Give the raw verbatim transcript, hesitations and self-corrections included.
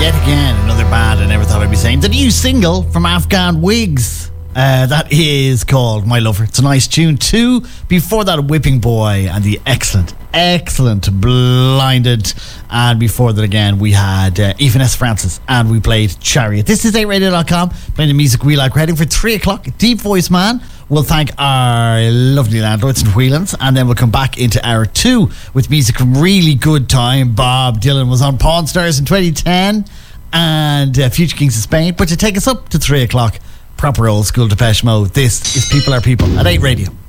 Yet again, another band I never thought I'd be saying. The new single from Afghan Wigs. Uh, that is called My Lover. It's a nice tune too. Before that, Whipping Boy and the excellent, excellent Blinded. And before that again, we had uh, Even S. Francis and we played Chariot. This is eight radio dot com, playing the music we like. We're heading for three o'clock. Deep Voice Man. We'll thank our lovely landlords and Whelan's, and then we'll come back into hour two with music from really good time. Bob Dylan was on Pawn Stars in twenty ten and uh, Future Kings of Spain. But to take us up to three o'clock, proper old school Depeche Mode. This is People Are People at eight Radio.